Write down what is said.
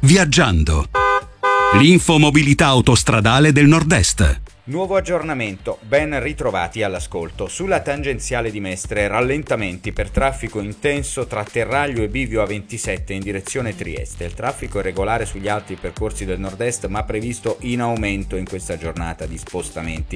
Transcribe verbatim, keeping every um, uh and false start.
Viaggiando. L'infomobilità autostradale del Nord-Est. Nuovo aggiornamento, ben ritrovati all'ascolto. Sulla tangenziale di Mestre, rallentamenti per traffico intenso tra Terraglio e Bivio A ventisette in direzione Trieste. Il traffico è regolare sugli altri percorsi del Nord-Est, ma previsto in aumento in questa giornata di spostamenti.